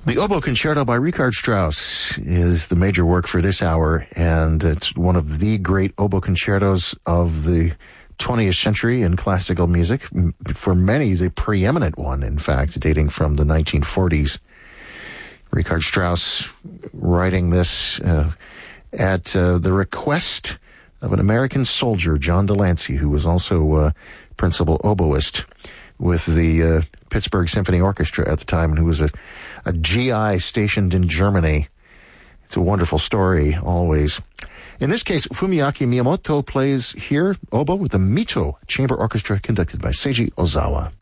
The Oboe Concerto by Richard Strauss is the major work for this hour, and it's one of the great oboe concertos of the 20th century in classical music. For many, the preeminent one, in fact, dating from the 1940s. Richard Strauss writing this at the request of an American soldier, John Delancey, who was also principal oboist with the Pittsburgh Symphony Orchestra at the time, and who was a GI stationed in Germany. It's a wonderful story, always. In this case, Fumiaki Miyamoto plays here oboe with the Mito Chamber Orchestra conducted by Seiji Ozawa.